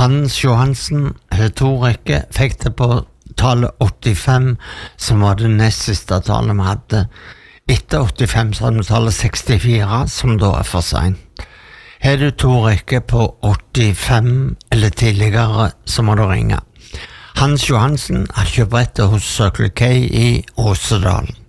Hans Johansen, Tor Ikke, fikk det på tallet 85, som var det nest siste tallet vi hadde. Etter 85 så hadde vi tallet 64, som da for sent. Har du Tor Ikke på 85 eller tidligere, så må du ringe. Hans Johansen har kjøprettet hos Circle K i Åsedalen.